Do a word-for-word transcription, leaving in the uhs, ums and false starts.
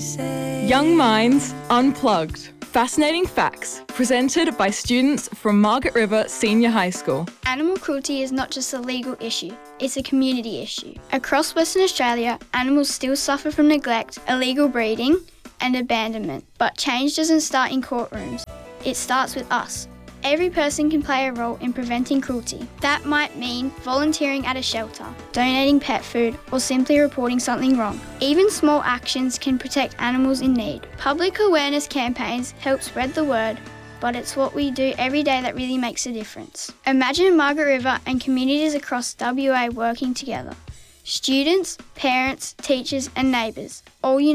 say. Young Minds Unplugged. Fascinating facts presented by students from Margaret River Senior High School. Animal cruelty is not just a legal issue, it's a community issue. Across Western Australia, animals still suffer from neglect, illegal breeding and abandonment. But change doesn't start in courtrooms, it starts with us. Every person can play a role in preventing cruelty. That might mean volunteering at a shelter, donating pet food, or simply reporting something wrong. Even small actions can protect animals in need. Public awareness campaigns help spread the word, but it's what we do every day that really makes a difference. Imagine Margaret River and communities across W A working together. Students, parents, teachers and neighbours, all united